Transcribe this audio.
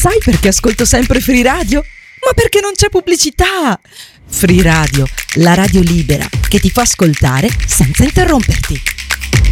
Sai perché ascolto sempre Free Radio? Ma perché non c'è pubblicità! Free Radio, la radio libera che ti fa ascoltare senza interromperti.